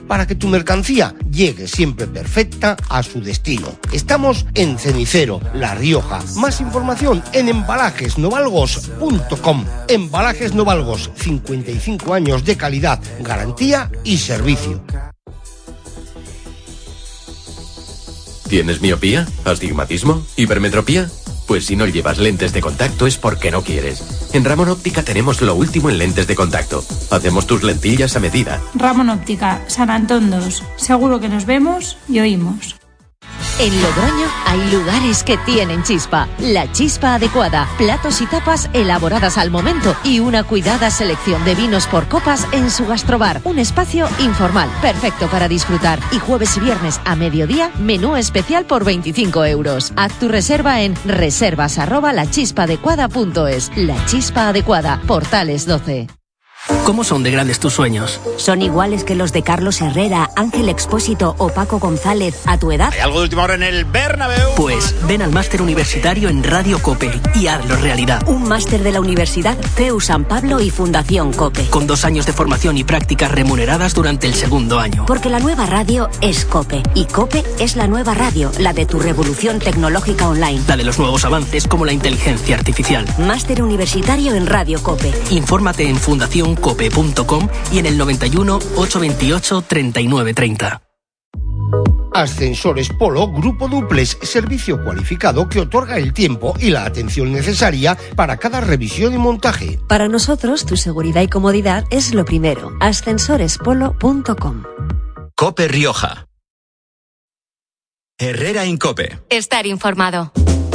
para que tu mercancía llegue siempre perfecta a su destino. Estamos en Cenicero, La Rioja. Más información en embalajesnovalgos.com. Embalajes Novalgos, 55 años de calidad, garantía y servicio. ¿Tienes miopía? ¿Astigmatismo? ¿Hipermetropía? Pues si no llevas lentes de contacto es porque no quieres. En Ramón Óptica tenemos lo último en lentes de contacto. Hacemos tus lentillas a medida. Ramón Óptica, San Antón 2. Seguro que nos vemos y oímos. En Logroño hay lugares que tienen chispa. La Chispa Adecuada, platos y tapas elaboradas al momento y una cuidada selección de vinos por copas en su gastrobar. Un espacio informal, perfecto para disfrutar. Y jueves y viernes a mediodía, menú especial por 25 euros. Haz tu reserva en reservas@lachispadecuada.es. La Chispa Adecuada, Portales 12. ¿Cómo son de grandes tus sueños? ¿Son iguales que los de Carlos Herrera, Ángel Expósito o Paco González a tu edad? ¿Hay algo de última hora en el Bernabéu? Pues ven al máster universitario en Radio COPE y hazlo realidad. Un máster de la Universidad CEU San Pablo y Fundación COPE. Con 2 años de formación y prácticas remuneradas durante el segundo año. Porque la nueva radio es COPE. Y COPE es la nueva radio, la de tu revolución tecnológica online. La de los nuevos avances como la inteligencia artificial. Máster universitario en Radio COPE. Infórmate en fundacioncope.com y en el 91 828 3930. Ascensores Polo Grupo Duplex, servicio cualificado que otorga el tiempo y la atención necesaria para cada revisión y montaje. Para nosotros, tu seguridad y comodidad es lo primero. Ascensorespolo.com. COPE Rioja. Herrera en COPE. Estar informado.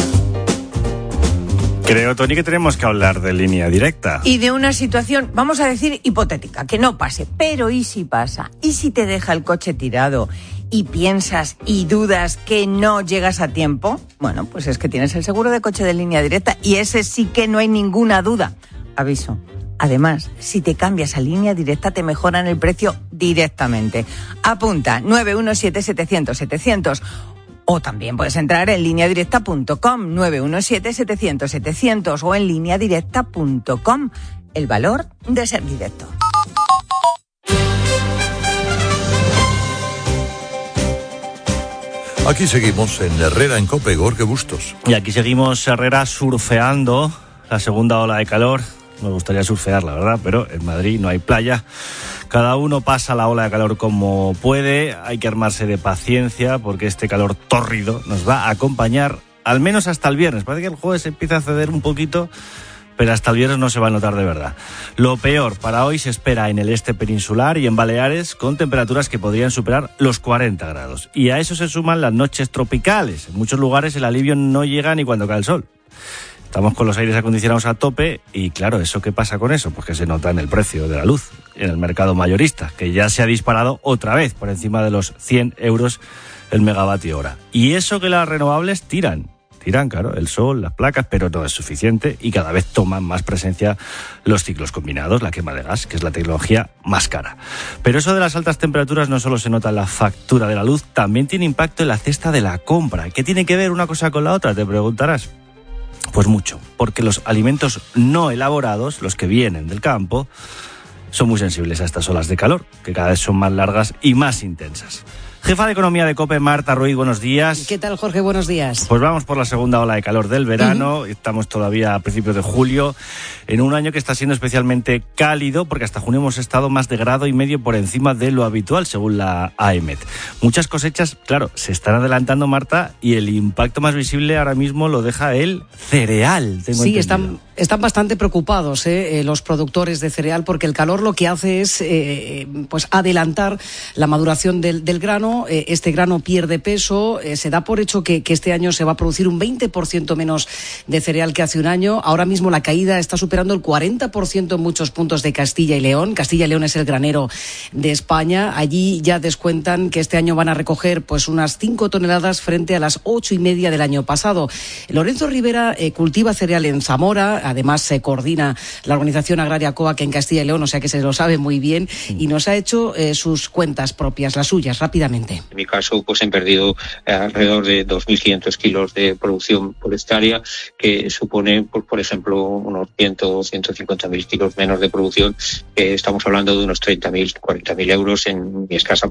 Creo, Toni, que tenemos que hablar de Línea Directa. Y de una situación, vamos a decir, hipotética, que no pase. Pero ¿y si pasa? ¿Y si te deja el coche tirado y piensas y dudas que no llegas a tiempo? Bueno, pues es que tienes el seguro de coche de Línea Directa y ese sí que no hay ninguna duda. Aviso. Además, si te cambias a Línea Directa te mejoran el precio directamente. Apunta 917-700-700. O también puedes entrar en lineadirecta.com, 917-700-700 o en lineadirecta.com. El valor de ser directo. Aquí seguimos en Herrera en COPE, Gorka Bustos. Y aquí seguimos, Herrera, surfeando la segunda ola de calor. Me gustaría surfear, la verdad, pero en Madrid no hay playa. Cada uno pasa la ola de calor como puede. Hay que armarse de paciencia porque este calor tórrido nos va a acompañar al menos hasta el viernes. Parece que el jueves empieza a ceder un poquito, pero hasta el viernes no se va a notar de verdad. Lo peor para hoy se espera en el este peninsular y en Baleares, con temperaturas que podrían superar los 40 grados. Y a eso se suman las noches tropicales. En muchos lugares el alivio no llega ni cuando cae el sol. Estamos con los aires acondicionados a tope y, claro, ¿eso qué pasa con eso? Pues que se nota en el precio de la luz, en el mercado mayorista, que ya se ha disparado otra vez por encima de los 100 euros el megavatio hora. Y eso que las renovables tiran, claro, el sol, las placas, pero no es suficiente y cada vez toman más presencia los ciclos combinados, la quema de gas, que es la tecnología más cara. Pero eso de las altas temperaturas no solo se nota en la factura de la luz, también tiene impacto en la cesta de la compra. ¿Qué tiene que ver una cosa con la otra? Te preguntarás. Pues mucho, porque los alimentos no elaborados, los que vienen del campo, son muy sensibles a estas olas de calor, que cada vez son más largas y más intensas. Jefa de Economía de COPE, Marta Ruiz, buenos días. ¿Qué tal, Jorge? Buenos días. Pues vamos por la segunda ola de calor del verano. Estamos todavía a principios de julio, en un año que está siendo especialmente cálido, porque hasta junio hemos estado más de 1,5 grados por encima de lo habitual, según la AEMET. Muchas cosechas, claro, se están adelantando, Marta, y el impacto más visible ahora mismo lo deja el cereal. Sí, están bastante preocupados los productores de cereal, porque el calor lo que hace es pues adelantar la maduración del grano. Este grano pierde peso, se da por hecho que este año se va a producir un 20% menos de cereal que hace un año. Ahora mismo la caída está superando el 40% en muchos puntos de Castilla y León. Castilla y León es el granero de España. Allí ya descuentan que este año van a recoger pues unas 5 toneladas frente a las 8,5 del año pasado. Lorenzo Rivera cultiva cereal en Zamora, además se coordina la organización agraria COAC en Castilla y León, o sea que se lo sabe muy bien, y nos ha hecho sus cuentas propias, las suyas, rápidamente. En mi caso, pues he perdido alrededor de 2.500 kilos de producción por hectárea, que supone, pues, por ejemplo, unos 150.000 kilos menos de producción. Estamos hablando de unos 30.000, 40.000 euros en mi escasa